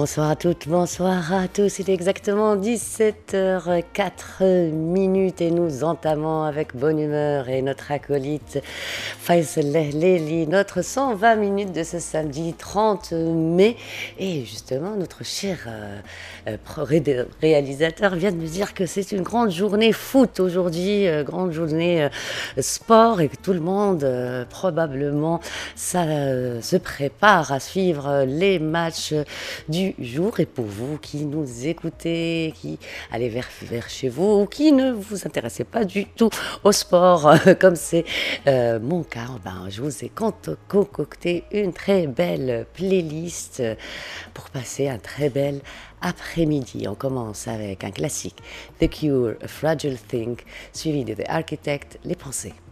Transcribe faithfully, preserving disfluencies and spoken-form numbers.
Bonsoir à toutes, bonsoir à tous. Il est exactement dix-sept heures quatre minutes et nous entamons avec bonne humeur et notre acolyte Faisal Leili, notre cent vingt minutes de ce samedi trente mai. Et justement, notre cher euh, ré réalisateur vient de nous dire que c'est une grande journée foot aujourd'hui, euh, grande journée euh, sport et que tout le monde euh, probablement ça, euh, se prépare à suivre les matchs du jour. Et pour vous qui nous écoutez, qui allez vers, vers chez vous ou qui ne vous intéressez pas du tout au sport comme c'est euh, mon cas, ben, je vous ai concocté une très belle playlist pour passer un très bel après-midi. On commence avec un classique, The Cure, A Fragile Thing, suivi de The Architect, Les Pensées.